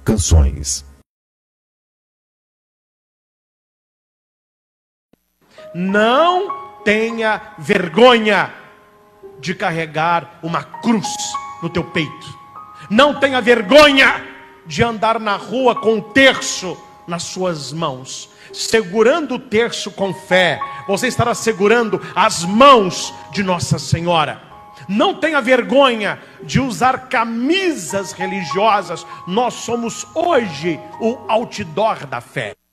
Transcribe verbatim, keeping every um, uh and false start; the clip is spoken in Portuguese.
Canções. Não tenha vergonha de carregar uma cruz no teu peito. Não tenha vergonha de andar na rua com um terço nas suas mãos. Segurando o terço com fé, você estará segurando as mãos de Nossa Senhora. Não tenha vergonha de usar camisas religiosas. Nós somos hoje o outdoor da fé.